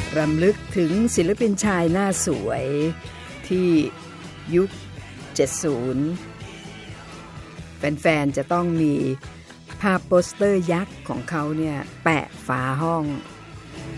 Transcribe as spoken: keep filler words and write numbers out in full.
รำลึกถึงศิลปินชายหน้าสวยที่ยุคเจ็ดสิบแฟนๆจะต้องมีภาพโปสเตอร์ยักษ์ของเขาเนี่ยแปะฝาห้อง